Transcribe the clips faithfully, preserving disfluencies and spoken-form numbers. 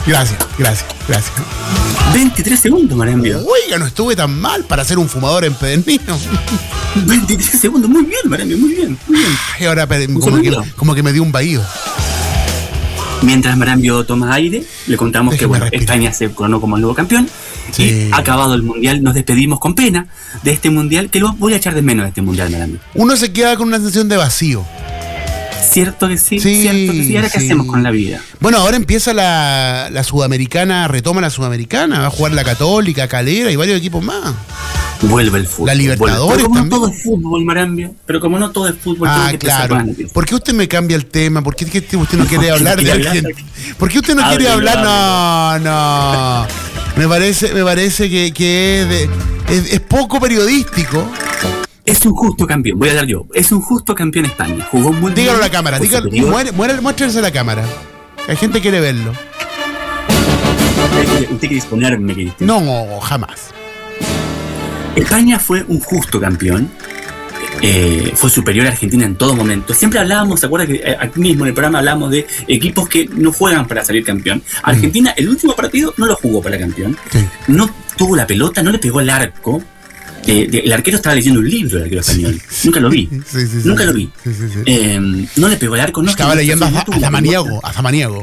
Gracias, gracias, gracias. veintitrés segundos, Marambio. Oiga, no estuve tan mal para ser un fumador empedernido. veintitrés segundos, muy bien, Marambio, muy bien, muy bien. Y ahora como que, como que me dio un vaído. Mientras Marambio toma aire, le contamos Déjame que bueno, España se coronó como el nuevo campeón. Sí. Y acabado el mundial, nos despedimos con pena de este mundial, que lo voy a echar de menos de este mundial, Marambio. Uno se queda con una sensación de vacío. Cierto que sí, sí cierto que sí. ¿Ahora sí. qué hacemos con la vida? Bueno, ahora empieza la, la Sudamericana, retoma la Sudamericana, va a jugar la Católica, Calera y varios equipos más. Vuelve el fútbol. La Libertadores Pero como también. No todo es fútbol, Marambio. Pero como no todo es fútbol, ah, claro. ¿Por qué usted me cambia el tema? ¿Por qué usted no quiere hablar de Argentina? ¿Por qué usted no quiere hablar? No, no. Me parece, me parece que, que es, de, es, es poco periodístico. Es un justo campeón, voy a dar yo. Es un justo campeón España. Jugó muy bien. Dígalo a la cámara, dígalo, muere, muere, muéstrense a la cámara. La gente quiere verlo. ¿Usted quiere disponerme? ¿Quiere disponer? No, jamás. España fue un justo campeón. Eh, fue superior a Argentina en todo momento. Siempre hablábamos, ¿se acuerda que eh, aquí mismo en el programa hablamos de equipos que no juegan para salir campeón? Argentina, mm. el último partido no lo jugó para campeón. Sí. No tuvo la pelota, no le pegó el arco. Eh, de, el arquero estaba leyendo un libro, el arquero español. Sí. Nunca lo vi. Sí, sí, Nunca sí. lo vi. Sí, sí, sí. Eh, no le pegó el arco. No estaba leyendo a, a Samaniego. A Samaniego.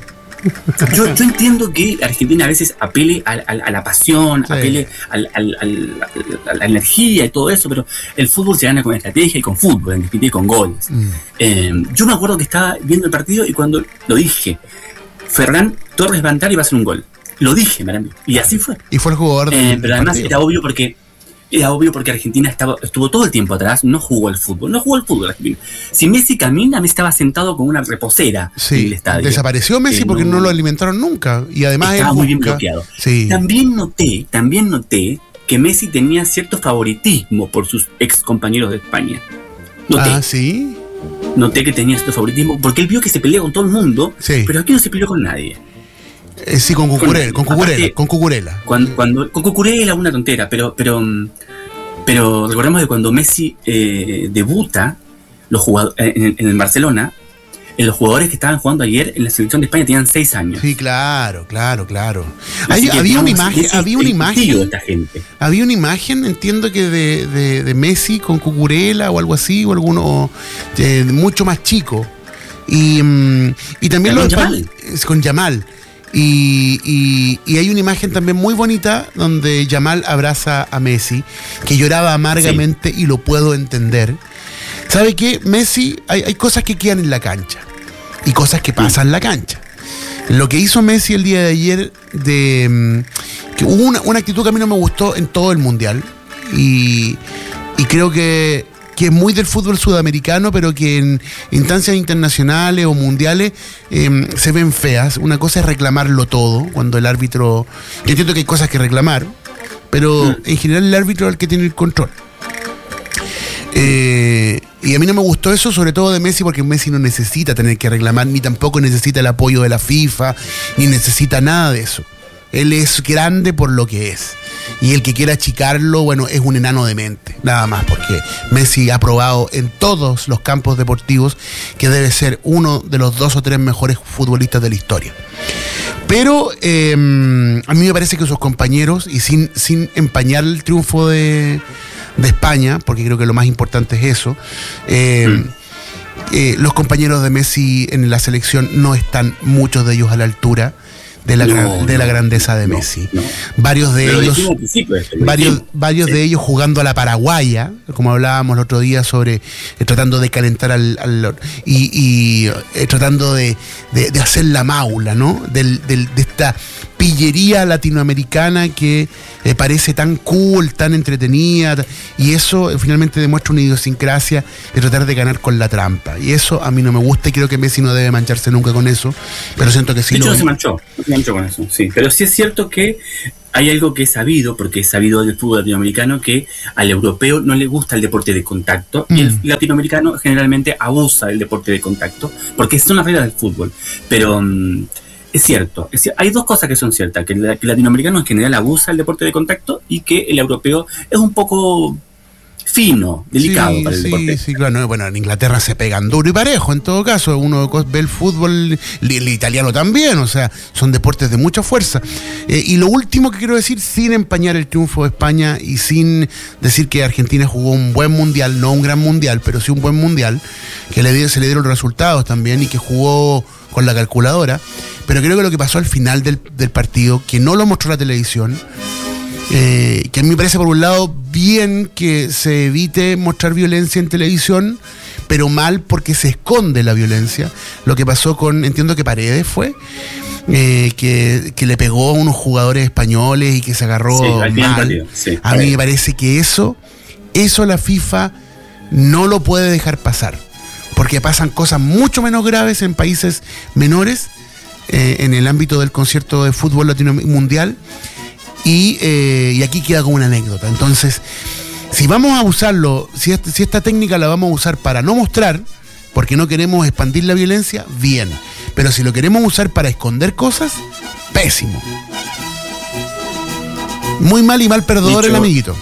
Yo, yo entiendo que Argentina a veces apele a, a, a la pasión, sí. apele a, a, a, a la energía y todo eso, pero el fútbol se gana con estrategia y con fútbol, en definitiva, con goles. Mm. Eh, yo me acuerdo que estaba viendo el partido y cuando lo dije, Ferran Torres va a entrar y va a hacer un gol. Lo dije, Marambio, y así fue. Y fue el jugador de eh, Pero además partido. Era obvio porque Era obvio porque Argentina estaba, estuvo todo el tiempo atrás, no jugó el fútbol, no jugó el fútbol Argentina. Si Messi camina, Messi estaba sentado con una reposera sí, en el estadio. Desapareció Messi eh, porque no, no lo alimentaron nunca. Y además estaba muy bien bloqueado. Sí. También noté, también noté que Messi tenía cierto favoritismo por sus ex compañeros de España. Noté. Ah, sí. Noté que tenía cierto favoritismo porque él vio que se pelea con todo el mundo, sí. pero aquí no se peleó con nadie. Eh, sí, con Cucurella, con, con Cucurella, con Cucurella. Cuando, cuando, con Cucurella una tontera, pero, pero, pero recordemos que cuando Messi eh, debuta los jugadores, en, en el Barcelona, en los jugadores que estaban jugando ayer en la selección de España tenían seis años. Sí, claro, claro, claro. Hay, había, digamos, una imagen, había una imagen, de esta gente. Había una imagen, entiendo que de, de, de Messi con Cucurella o algo así, o alguno eh, mucho más chico. Y, y también con lo Yamal. Con Yamal. Y, y, y hay una imagen también muy bonita donde Yamal abraza a Messi, que lloraba amargamente, sí. Y lo puedo entender. ¿Sabe qué? Messi, hay, hay cosas que quedan en la cancha y cosas que pasan en la cancha. Lo que hizo Messi el día de ayer, de que hubo una, una actitud que a mí no me gustó en todo el mundial, y, y creo que que es muy del fútbol sudamericano, pero que en instancias internacionales o mundiales eh, se ven feas. Una cosa es reclamarlo todo, cuando el árbitro... Yo entiendo que hay cosas que reclamar, pero mm. en general el árbitro es el que tiene el control. Eh, y a mí no me gustó eso, sobre todo de Messi, porque Messi no necesita tener que reclamar, ni tampoco necesita el apoyo de la FIFA, ni necesita nada de eso. Él es grande por lo que es. Y el que quiera achicarlo, bueno, es un enano de mente, nada más, porque Messi ha probado en todos los campos deportivos que debe ser uno de los dos o tres mejores futbolistas de la historia. Pero eh, a mí me parece que sus compañeros, y sin, sin empañar el triunfo de, de España, porque creo que lo más importante es eso, eh, mm. eh, los compañeros de Messi en la selección no están muchos de ellos a la altura de la, no, de la grandeza de Messi. No, no. Varios de Pero ellos este, varios, varios sí. de ellos jugando a la paraguaya, como hablábamos el otro día sobre eh, tratando de calentar al, al y, y eh, tratando de, de, de hacer la maula, ¿no? Del, del, de esta pillería latinoamericana que eh, parece tan cool, tan entretenida, y eso eh, finalmente demuestra una idiosincrasia de tratar de ganar con la trampa, y eso a mí no me gusta, y creo que Messi no debe mancharse nunca con eso, pero siento que sí. De hecho, lo... no se manchó, no se manchó con eso, sí, pero sí es cierto que hay algo que es sabido, porque es sabido del fútbol latinoamericano, que al europeo no le gusta el deporte de contacto, mm. y el latinoamericano generalmente abusa del deporte de contacto, porque son las reglas del fútbol, pero... Um, Es cierto, es cierto, hay dos cosas que son ciertas, que el latinoamericano en general abusa del deporte de contacto y que el europeo es un poco fino, delicado sí, para el sí, deporte. Sí, claro. No, bueno, en Inglaterra se pegan duro y parejo, en todo caso. Uno ve el fútbol, el, el italiano también, o sea, son deportes de mucha fuerza. Eh, y lo último que quiero decir, sin empañar el triunfo de España y sin decir que Argentina jugó un buen mundial, no un gran mundial, pero sí un buen mundial, que le, se le dieron resultados también y que jugó con la calculadora, pero creo que lo que pasó al final del, del partido, que no lo mostró la televisión, Eh, que a mí me parece por un lado bien que se evite mostrar violencia en televisión, pero mal porque se esconde la violencia. Lo que pasó con, entiendo que Paredes fue, eh, que, que le pegó a unos jugadores españoles y que se agarró sí, mal. Sí, a mí me parece que eso, eso la FIFA no lo puede dejar pasar, porque pasan cosas mucho menos graves en países menores, eh, en el ámbito del concierto de fútbol latinoamericano mundial. Y, eh, y aquí queda como una anécdota. Entonces, si vamos a usarlo, si, este, si esta técnica la vamos a usar para no mostrar, porque no queremos expandir la violencia, bien. Pero si lo queremos usar para esconder cosas, pésimo. Muy mal y mal perdedor dicho, el amiguito.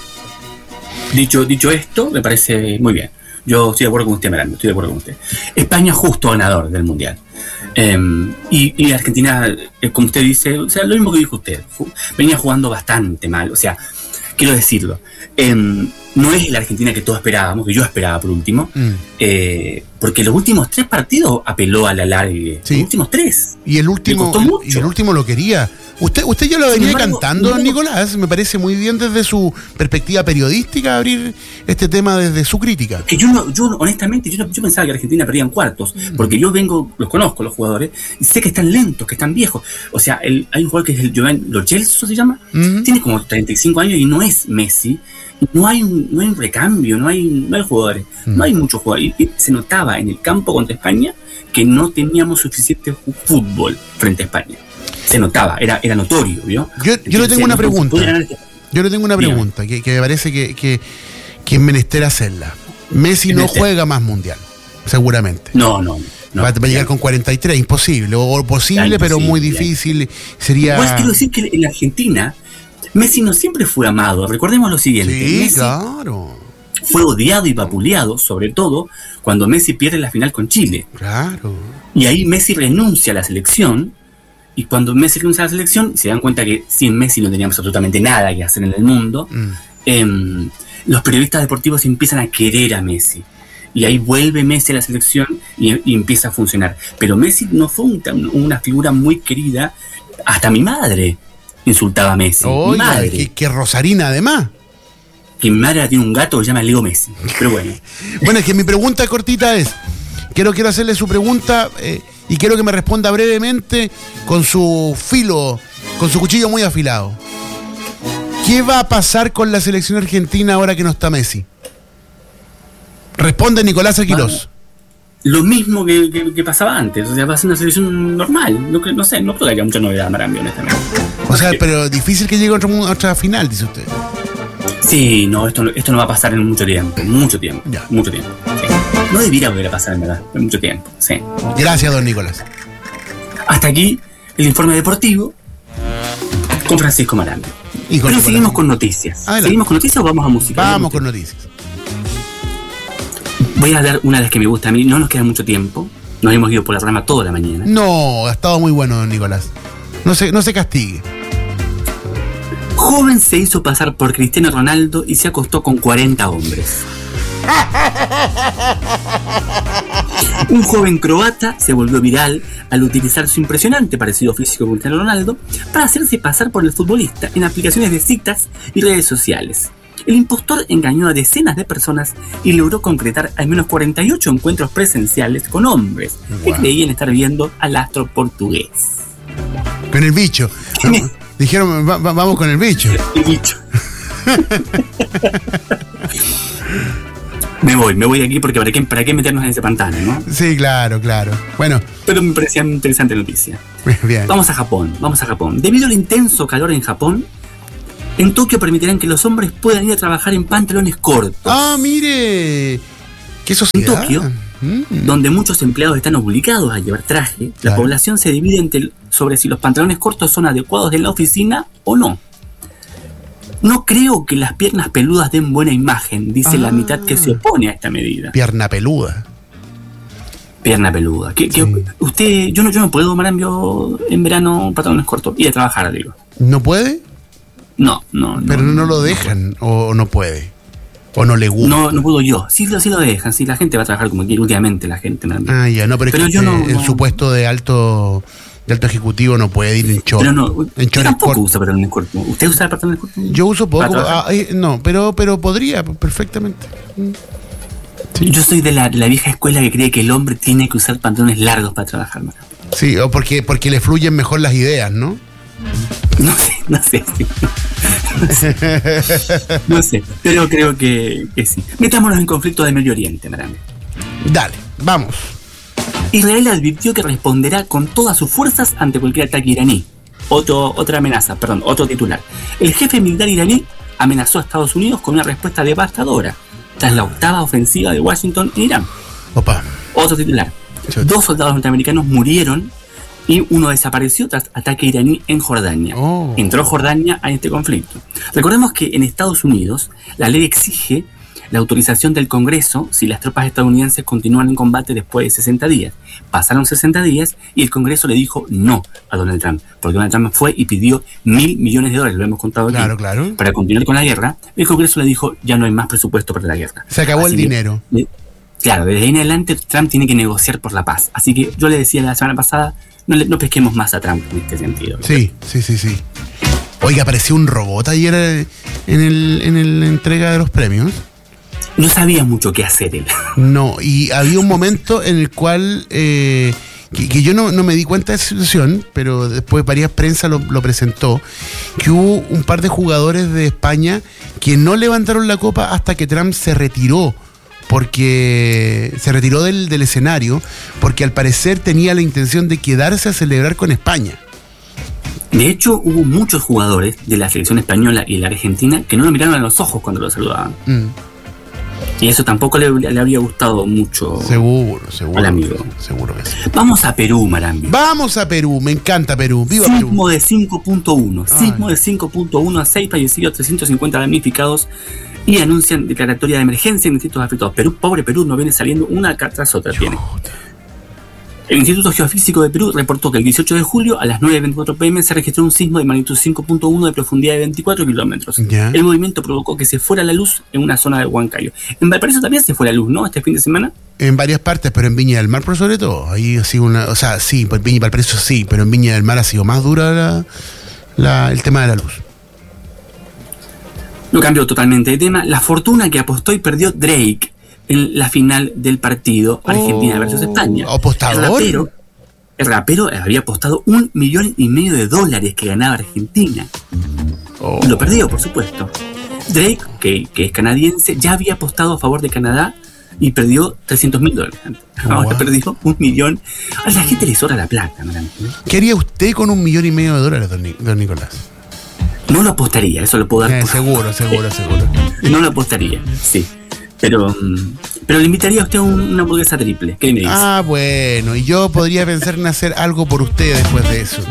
Dicho, dicho esto, me parece muy bien. Yo estoy de acuerdo con usted, Miranda, estoy de acuerdo con usted. España justo ganador del Mundial. Eh, y, y Argentina, eh, como usted dice, o sea, lo mismo que dijo usted, ju- venía jugando bastante mal, o sea, quiero decirlo, eh, no es la Argentina que todos esperábamos, que yo esperaba por último, mm. eh, porque los últimos tres partidos apeló a la largue, sí. Los últimos tres. Y el último, el, y el último lo quería. Usted, usted ya lo venía embargo, cantando, don Nicolás, me parece muy bien desde su perspectiva periodística abrir este tema desde su crítica. Que yo, no, yo honestamente, yo, yo pensaba que Argentina perdía en cuartos, mm. porque yo vengo, los conozco los jugadores, y sé que están lentos, que están viejos. O sea, el, hay un jugador que es el Joven Lo Celso, se llama, mm. tiene como treinta y cinco años y no es Messi. No hay un, no hay un recambio, no hay, no hay jugadores, mm. no hay muchos jugadores. Y, y se notaba en el campo contra España que no teníamos suficiente fútbol frente a España. Se notaba, era, era notorio, ¿vio? Yo, yo le tengo una pregunta. Yo le tengo una pregunta que, que me parece que, que, que es menester hacerla. Messi no juega más mundial, seguramente. No, no. no va, va a llegar con cuarenta y tres, imposible. O posible, imposible pero muy difícil. Sería. Pues quiero decir que en la Argentina, Messi no siempre fue amado. Recordemos lo siguiente. Sí, Messi claro. Fue odiado y vapuleado, sobre todo cuando Messi pierde la final con Chile. Claro. Y ahí Messi renuncia a la selección. Y cuando Messi renuncia a la selección, se dan cuenta que sin Messi no teníamos absolutamente nada que hacer en el mundo. Mm. Eh, los periodistas deportivos empiezan a querer a Messi. Y ahí vuelve Messi a la selección y, y empieza a funcionar. Pero Messi no fue un, una figura muy querida. Hasta mi madre insultaba a Messi. Oh, mi madre. Que, que Rosarina, además. Que mi madre tiene un gato que se llama Leo Messi. Pero bueno. Bueno, es que mi pregunta cortita es... Quiero, quiero hacerle su pregunta... Eh, y quiero que me responda brevemente con su filo, con su cuchillo muy afilado. ¿Qué va a pasar con la selección argentina ahora que no está Messi? Responde Nicolás Aguilós. Lo mismo que, que, que pasaba antes, o sea, va a ser una selección normal. No, no sé, no creo que haya mucha novedad, Marambio, honestamente. O sea, pero difícil que llegue a otra, a otra final, dice usted. Sí, no, esto, esto no va a pasar en mucho tiempo, mucho tiempo, ya. mucho tiempo. Sí. No debiera volver a pasar, en verdad, en mucho tiempo, sí. Gracias, don Nicolás. Hasta aquí el informe deportivo con Francisco Marambio. Y con Pero Nicolás. Seguimos con noticias. Adelante. ¿Seguimos con noticias o vamos a música? Vamos con noticias. Voy a dar una de las que me gusta a mí, no nos queda mucho tiempo. Nos hemos ido por la rama toda la mañana. No, ha estado muy bueno, don Nicolás. No se, no se castigue. Joven se hizo pasar por Cristiano Ronaldo y se acostó con cuarenta hombres. Un joven croata se volvió viral al utilizar su impresionante parecido físico con Cristiano Ronaldo para hacerse pasar por el futbolista en aplicaciones de citas y redes sociales. El impostor engañó a decenas de personas y logró concretar al menos cuarenta y ocho encuentros presenciales con hombres wow. que creían estar viendo al astro portugués. Con el bicho. Dijeron, va, va, vamos con el bicho. El bicho. Me voy, me voy de aquí porque para qué, para qué meternos en ese pantano, ¿no? Sí, claro, claro. Bueno. Pero me parecía una interesante noticia. Bien. Vamos a Japón, vamos a Japón. Debido al intenso calor en Japón, en Tokio permitirán que los hombres puedan ir a trabajar en pantalones cortos. ¡Ah, mire! ¿Qué sociedad? En Tokio, mm. donde muchos empleados están obligados a llevar traje, claro. la población se divide entre sobre si los pantalones cortos son adecuados en la oficina o no. No creo que las piernas peludas den buena imagen, dice ah, la mitad que se opone a esta medida. Pierna peluda. Pierna peluda. ¿Qué, qué, sí. Usted, yo no, yo no puedo, Marambio, en verano pantalones cortos y a trabajar, digo. ¿No puede? No, no. Pero no, no, no lo dejan, no o no puede. O no le gusta. No, no puedo yo. Sí, sí lo dejan. Sí, la gente va a trabajar como quiere últimamente, la gente. Marambio. Ah, ya, no, pero, pero es que yo no, en no. su puesto de alto de alto ejecutivo no puede ir en short. Pero no, en short tampoco usa pantalones cortos. ¿Usted usa pantalones cortos? Yo uso poco. Ah, eh, no, pero pero podría perfectamente. Sí. Yo soy de la, de la vieja escuela que cree que el hombre tiene que usar pantalones largos para trabajar. ¿No? Sí, o porque, porque le fluyen mejor las ideas, ¿no? No sé, no sé. Sí. No sé, no sé, pero creo que, que sí. Metámonos en conflicto de Medio Oriente, Marambio. Dale, vamos. Israel advirtió que responderá con todas sus fuerzas ante cualquier ataque iraní. Otro, otra amenaza, perdón, otro titular. El jefe militar iraní amenazó a Estados Unidos con una respuesta devastadora tras la octava ofensiva de Washington en Irán. Opa. Otro titular. Chota. Dos soldados norteamericanos murieron y uno desapareció tras ataque iraní en Jordania. Oh. Entró Jordania a este conflicto. Recordemos que en Estados Unidos la ley exige la autorización del Congreso si las tropas estadounidenses continúan en combate después de sesenta días. Pasaron sesenta días y el Congreso le dijo no a Donald Trump, porque Donald Trump fue y pidió mil millones de dólares, lo hemos contado aquí, claro, claro. para continuar con la guerra. El Congreso le dijo ya no hay más presupuesto para la guerra. Se acabó Así el que, dinero. Eh, claro, desde ahí en adelante Trump tiene que negociar por la paz. Así que yo le decía la semana pasada, no, le, no pesquemos más a Trump en este sentido. Sí, sí, sí, sí. Oiga, apareció un robot ayer en el en el, la entrega de los premios. No sabía mucho qué hacer él. No, y había un momento en el cual eh, que, que yo no, no me di cuenta de esa situación, pero después varias prensa lo, lo presentó, que hubo un par de jugadores de España que no levantaron la copa hasta que Trump se retiró, porque se retiró del, del escenario, porque al parecer tenía la intención de quedarse a celebrar con España. De hecho, hubo muchos jugadores de la selección española y la argentina que no lo miraron a los ojos cuando lo saludaban. Mm. Y eso tampoco le, le habría gustado mucho. Seguro, seguro. Al amigo. Seguro que sí. Vamos a Perú, Marambio. Vamos a Perú, me encanta Perú. Viva Sismo Perú. de cinco punto uno. Sismo de cinco punto uno a seis fallecidos, trescientos cincuenta damnificados. Y anuncian declaratoria de emergencia en distintos afectados. Perú, pobre Perú, no viene saliendo una tras otra. Tiene. El Instituto Geofísico de Perú reportó que el dieciocho de julio a las nueve veinticuatro pm se registró un sismo de magnitud cinco punto uno de profundidad de veinticuatro kilómetros. Yeah. El movimiento provocó que se fuera la luz en una zona de Huancayo. En Valparaíso también se fue la luz, ¿no? Este fin de semana. En varias partes, pero en Viña del Mar por sobre todo. Ahí ha sido una, o sea, sí, en Viña y Valparaíso sí, pero en Viña del Mar ha sido más dura la, la, el tema de la luz. No cambió totalmente de tema. La fortuna que apostó y perdió Drake en la final del partido Argentina oh, versus España. ¿Apostador? El rapero, el rapero había apostado un millón y medio de dólares que ganaba Argentina. Oh. Lo perdió, por supuesto. Drake, que, que es canadiense, ya había apostado a favor de Canadá y perdió trescientos mil dólares. Ahora wow. perdió un millón. A la gente le sobra la plata, ¿no? ¿Qué haría usted con un millón y medio de dólares, don, don Nicolás? No lo apostaría, eso lo puedo dar. Eh, por... Seguro, seguro, seguro. No lo apostaría, sí. Pero, pero le invitaría a usted a un, una hamburguesa triple. ¿Qué me dice? Ah, bueno, y yo podría pensar en hacer algo por usted después de eso.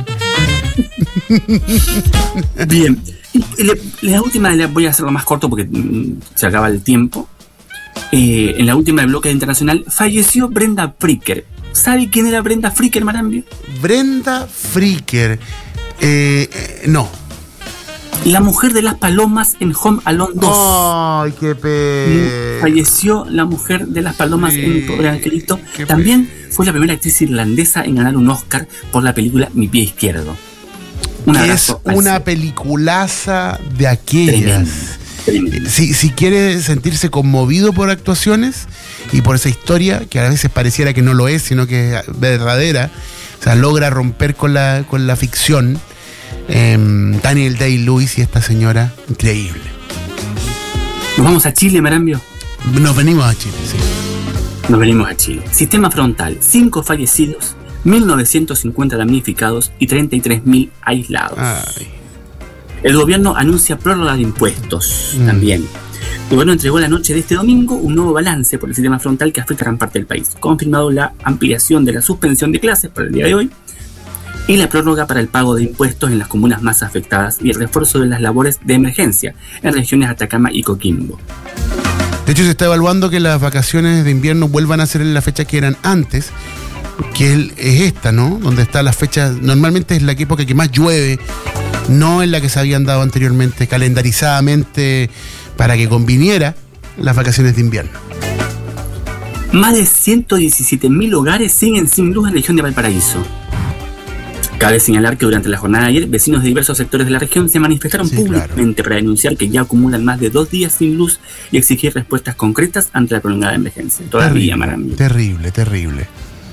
Bien. Y le, la última la voy a hacerlo más corto porque mm, se acaba el tiempo. Eh, en la última del bloque internacional falleció Brenda Fricker. ¿Sabe quién era Brenda Fricker, Marambio? Brenda Fricker. Eh, eh, no. La mujer de las palomas en Home Alone dos. ¡Ay, qué pe! Falleció la mujer de las palomas sí, en Mi Pobre Angelito. También pe. Fue la primera actriz irlandesa en ganar un Oscar por la película Mi Pie Izquierdo. Un es una peliculaza de aquellas. Tremendo, tremendo. Si, si quiere sentirse conmovido por actuaciones y por esa historia, que a veces pareciera que no lo es, sino que es verdadera, o sea, logra romper con la, con la ficción. Eh, Daniel Day-Lewis y esta señora, increíble. Nos vamos a Chile, Marambio. Nos venimos a Chile, sí. Nos venimos a Chile. Sistema frontal, cinco fallecidos, mil novecientos cincuenta damnificados y treinta y tres mil aislados. Ay. El gobierno anuncia prórroga de impuestos mm. también. El gobierno entregó la noche de este domingo un nuevo balance por el sistema frontal que afecta a gran parte del país. Confirmado la ampliación de la suspensión de clases para el día de hoy. y la prórroga para el pago de impuestos en las comunas más afectadas y el refuerzo de las labores de emergencia en regiones Atacama y Coquimbo. De hecho, se está evaluando que las vacaciones de invierno vuelvan a ser en la fecha que eran antes, que es esta, ¿no? Donde está la fecha, normalmente es la época que más llueve, no en la que se habían dado anteriormente, calendarizadamente, para que conviniera las vacaciones de invierno. Más de ciento diecisiete mil hogares siguen sin luz en la región de Valparaíso. Cabe señalar que durante la jornada de ayer, vecinos de diversos sectores de la región se manifestaron sí, públicamente claro. para denunciar que ya acumulan más de dos días sin luz y exigir respuestas concretas ante la prolongada emergencia. Todavía, terrible, terrible, terrible.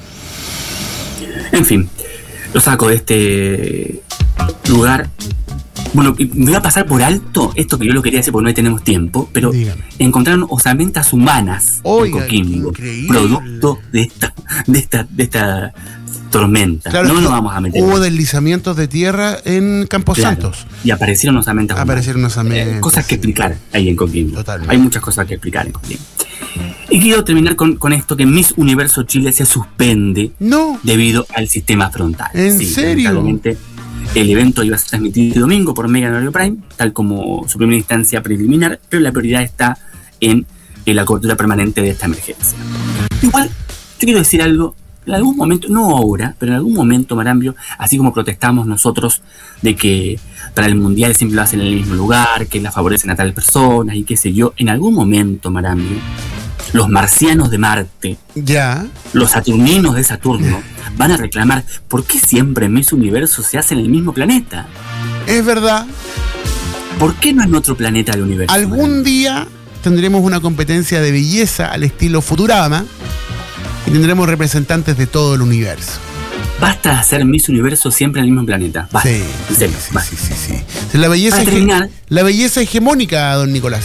En fin, lo saco de este lugar. Bueno, me voy a pasar por alto esto que yo lo quería decir porque no tenemos tiempo, pero dígame. Encontraron osamentas humanas Oiga, en Coquimbo, producto de esta, de esta, de esta tormenta. Claro, no nos vamos a meter. Hubo más. deslizamientos de tierra en Campos claro. Santos. Y aparecieron osamentas Aparecieron osamentas. Eh, cosas que explicar ahí en Coquimbo. Totalmente. Hay muchas cosas que explicar en Coquimbo. Y quiero terminar con, con esto, que Miss Universo Chile se suspende no. debido al sistema frontal. ¿En sí, serio? El evento iba a ser transmitido este domingo por Mega Horario Prime, tal como su primera instancia preliminar, pero la prioridad está en, en la cobertura permanente de esta emergencia. Igual, yo quiero decir algo, en algún momento, no ahora, pero en algún momento, Marambio, así como protestamos nosotros de que para el Mundial siempre lo hacen en el mismo lugar, que la favorecen a tal personas y qué sé yo, en algún momento, Marambio, los marcianos de Marte, ya, los saturninos de Saturno, van a reclamar ¿por qué siempre Miss Universo se hace en el mismo planeta? Es verdad. ¿Por qué no en otro planeta del universo? Algún día tendremos una competencia de belleza al estilo Futurama y tendremos representantes de todo el universo. Basta de hacer Miss Universo siempre en el mismo planeta. Basta. Sí, en serio, sí, basta. sí, sí, sí. La belleza, terminar, la belleza hegemónica, don Nicolás.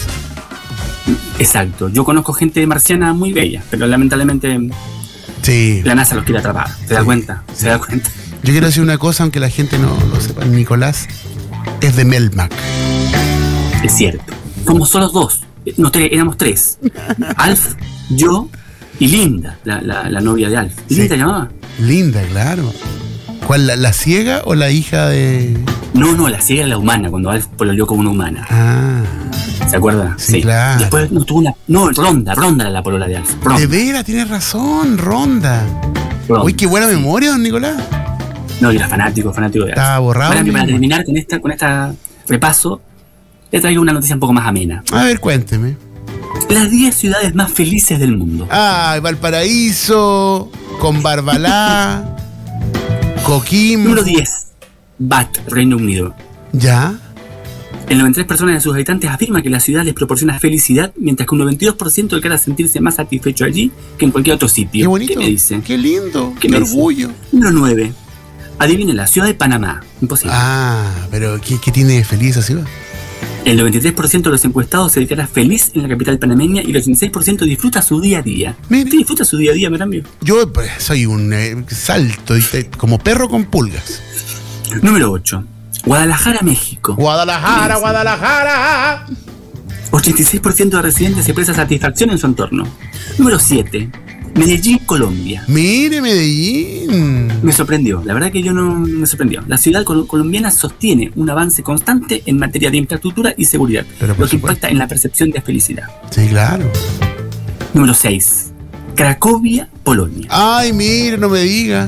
Exacto. Yo conozco gente marciana muy bella, pero lamentablemente sí. la NASA los quiere atrapar. ¿Se sí. da cuenta? ¿Se sí. da cuenta? Yo quiero decir una cosa, aunque la gente no lo sepa. Nicolás es de Melmac. Es cierto. Somos solo dos. No, tres, éramos tres. Alf, yo y Linda, la, la, la novia de Alf. ¿Y sí. Linda llamaba? Linda, claro. ¿Cuál, la, la ciega o la hija de...? No, no, la ciega era la humana, cuando Alf pololeó como una humana. Ah. ¿Se acuerda? Sí, sí. Claro. Después no tuvo una... No, Ronda, Ronda era la polola de Alf. Ronda. De veras, tienes razón, Ronda. Ronda. Uy, qué buena sí. memoria, don Nicolás. No, yo era fanático, fanático de Alf. Estaba borrado. Para, para terminar con esta, con esta repaso, le traigo una noticia un poco más amena. A ver, cuénteme. Las diez ciudades más felices del mundo. Ah, Valparaíso, con Barbalá, Coquimbo. Número diez. Bath, Reino Unido. ¿Ya? El noventa y tres por ciento de sus habitantes afirma que la ciudad les proporciona felicidad, mientras que un noventa y dos por ciento declara sentirse más satisfecho allí que en cualquier otro sitio. Qué bonito. ¿Qué me dice? Qué lindo. Qué, qué orgullo. Dice? Número nueve. Adivinen, la ciudad de Panamá. Imposible. Ah, pero ¿qué, qué tiene de feliz esa ciudad? El noventa y tres por ciento de los encuestados se declara feliz en la capital panameña y el ochenta y seis por ciento disfruta su día a día. Mire, ¿Usted disfruta su día a día, Merambio? Yo pues, soy un eh, salto, como perro con pulgas. Número ocho. Guadalajara, México. Guadalajara, Guadalajara. ochenta y seis por ciento de residentes expresa satisfacción en su entorno. Número siete. Medellín, Colombia. Mire, Medellín. Me sorprendió, la verdad que yo no me sorprendió. La ciudad col- colombiana sostiene un avance constante en materia de infraestructura y seguridad, lo que impacta en la percepción de felicidad. Sí, claro. Número seis. Cracovia, Polonia. Ay, mire, no me diga.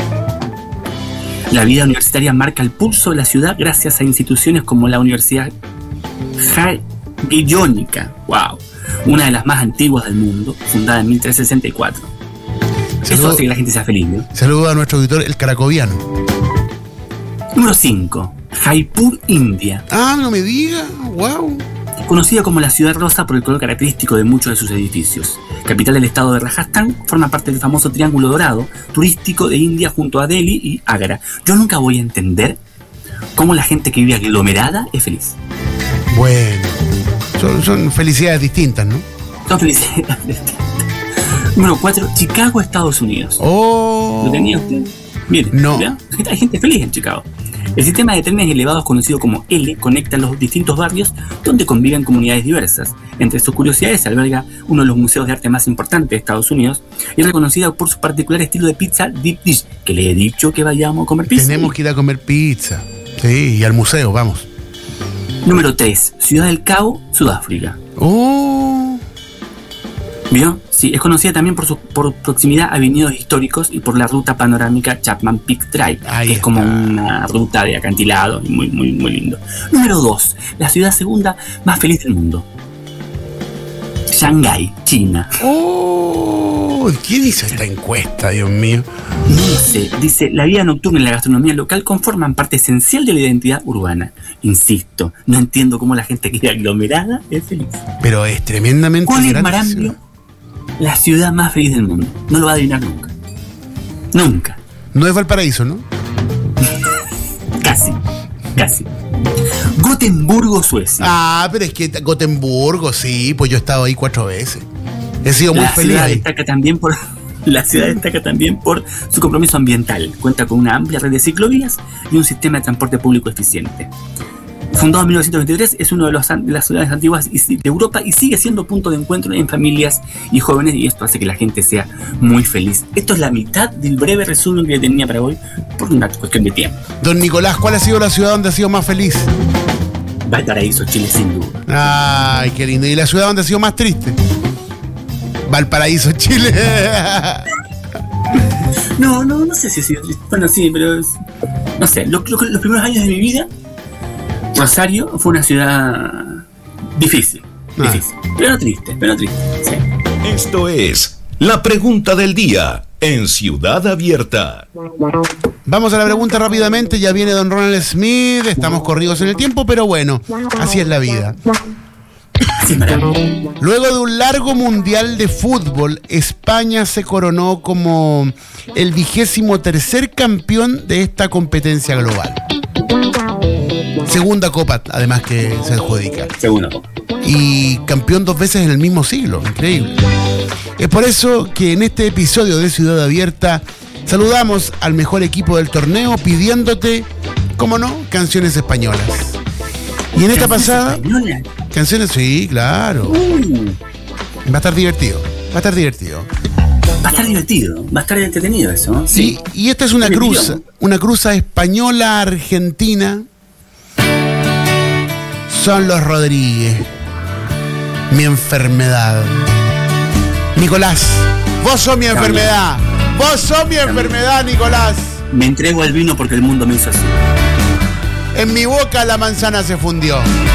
La vida universitaria marca el pulso de la ciudad gracias a instituciones como la Universidad Jagiellonica, wow, una de las más antiguas del mundo, fundada en mil trescientos sesenta y cuatro. Eso hace que la gente sea feliz, ¿no? Saludo a nuestro auditor, el cracoviano. Número cinco. Jaipur, India. Ah, no me diga, wow. Conocida como la ciudad rosa por el color característico de muchos de sus edificios. Capital del estado de Rajasthan, forma parte del famoso Triángulo Dorado, turístico de India junto a Delhi y Agra. Yo nunca voy a entender cómo la gente que vive aglomerada es feliz. Bueno, son, son felicidades distintas, ¿no? Son felicidades distintas. Número cuatro, Chicago, Estados Unidos. Oh. ¿Lo tenía usted? Mire, no. ¿verdad? Hay gente feliz en Chicago. El sistema de trenes elevados conocido como L conecta los distintos barrios donde conviven comunidades diversas. Entre sus curiosidades se alberga uno de los museos de arte más importantes de Estados Unidos y es reconocida por su particular estilo de pizza deep dish, que le he dicho que vayamos a comer pizza. Tenemos que ir a comer pizza. Sí, y al museo, vamos. Número tres. Ciudad del Cabo, Sudáfrica. Oh. ¿Vio? Sí, es conocida también por su por proximidad a viñedos históricos y por la ruta panorámica Chapman Peak Drive, Ahí que es está. como una ruta de acantilado y muy, muy, muy lindo. Número dos. La ciudad segunda más feliz del mundo. Shanghái, China. Oh, ¿quién hizo esta encuesta, Dios mío? No lo sé, dice, la vida nocturna y la gastronomía local conforman parte esencial de la identidad urbana. Insisto, no entiendo cómo la gente que es aglomerada es feliz. Pero es tremendamente ¿Cuál es grande esa Marambio? ciudad. La ciudad más feliz del mundo. No lo va a adivinar nunca. Nunca. No es Valparaíso, ¿no? Casi. Casi. Gotemburgo, Suecia. Ah, pero es que Gotemburgo, sí, pues yo he estado ahí cuatro veces. He sido muy La feliz ciudad ahí. destaca también por la ciudad destaca también por su compromiso ambiental. Cuenta con una amplia red de ciclovías y un sistema de transporte público eficiente. Fundado en mil novecientos veintitrés, es una de, los, de las ciudades antiguas de Europa y sigue siendo punto de encuentro en familias y jóvenes, y esto hace que la gente sea muy feliz. Esto es la mitad del breve resumen que tenía para hoy por una cuestión de tiempo. Don Nicolás, ¿cuál ha sido la ciudad donde ha sido más feliz? Valparaíso, Chile, sin duda. Ay, qué lindo. ¿Y la ciudad donde ha sido más triste? Valparaíso, Chile. No, no, no sé si ha sido triste. Bueno, sí, pero es- no sé. Lo- lo- los primeros años de mi vida, Rosario fue una ciudad difícil, Ah. difícil, pero no triste, pero triste. Sí. Esto es la pregunta del día en Ciudad Abierta. Vamos a la pregunta rápidamente. Ya viene don Ronald Smith. Estamos corridos en el tiempo, pero bueno, así es la vida. Así es maravilloso. Luego de un largo mundial de fútbol, España se coronó como el vigésimo tercer campeón de esta competencia global. Segunda copa, además, que se adjudica. Segunda copa. Y campeón dos veces en el mismo siglo. Increíble. Es por eso que en este episodio de Ciudad Abierta saludamos al mejor equipo del torneo pidiéndote, como no, canciones españolas. Y en esta pasada, Española. canciones, sí, claro. Uh, Va a estar divertido. Va a estar divertido. va a estar divertido, va a estar entretenido eso, ¿no? Sí, y esta es una Me cruza, pidió. una cruza española-argentina. Son los Rodríguez. Mi enfermedad. Nicolás, vos sos mi También. enfermedad. Vos sos mi enfermedad, Nicolás. Me entrego al vino porque el mundo me hizo así. En mi boca la manzana se fundió.